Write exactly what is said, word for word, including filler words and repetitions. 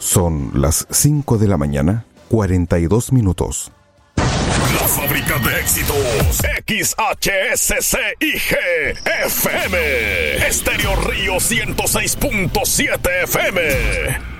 Son las cinco de la mañana, cuarenta y dos minutos. La fábrica de éxitos, X H S C I G F M, Estéreo Río ciento seis punto siete F M.